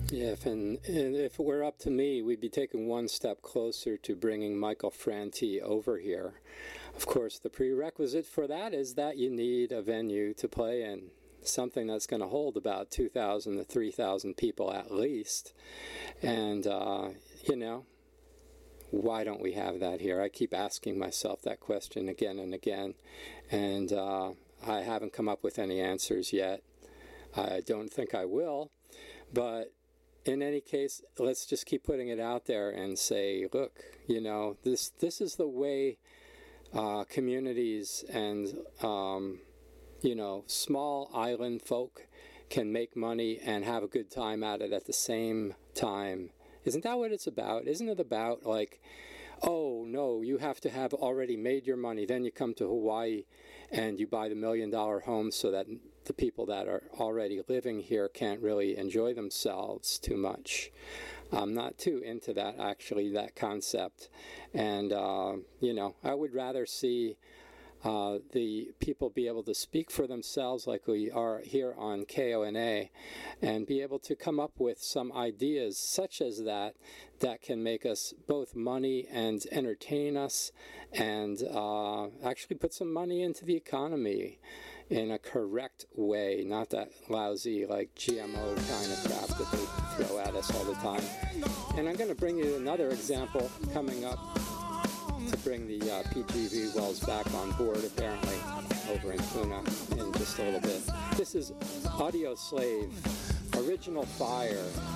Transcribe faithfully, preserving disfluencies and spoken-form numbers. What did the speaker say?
Yeah, if, and, and if it were up to me, we'd be taking one step closer to bringing Michael Franti over here. Of course, the prerequisite for that is that you need a venue to play in, something that's going to hold about two thousand to three thousand people at least. And, uh, you know, why don't we have that here? I keep asking myself that question again and again, and uh, I haven't come up with any answers yet. I don't think I will, but in any case, let's just keep putting it out there and say, look, you know, this this is the way uh, communities and, um, you know, small island folk can make money and have a good time at it at the same time. Isn't that what it's about? Isn't it about, like, oh, no, you have to have already made your money, then you come to Hawaii and you buy the million-dollar home so that the people that are already living here can't really enjoy themselves too much. I'm not too into that, actually, that concept. And, uh, you know, I would rather see Uh, the people be able to speak for themselves like we are here on K O N A and be able to come up with some ideas such as that that can make us both money and entertain us and uh, actually put some money into the economy in a correct way, not that lousy like G M O kind of crap that they throw at us all the time. And I'm going to bring you another example coming up to bring the uh, P G V Wells back on board, apparently, over in Puna in just a little bit. This is Audio Slave, Original Fire.